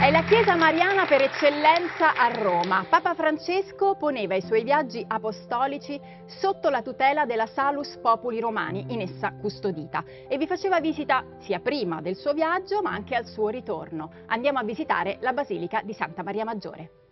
È la chiesa mariana per eccellenza a Roma. Papa Francesco poneva i suoi viaggi apostolici sotto la tutela della Salus Populi Romani, in essa custodita, e vi faceva visita sia prima del suo viaggio ma anche al suo ritorno. Andiamo a visitare la Basilica di Santa Maria Maggiore.